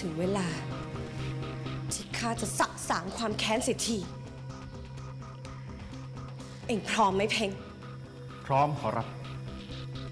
ถึงเวลาที่ข้าจะสะสางความแค้นเสียทีเอ็งพร้อมไหมเพ็งพร้อมขอรับ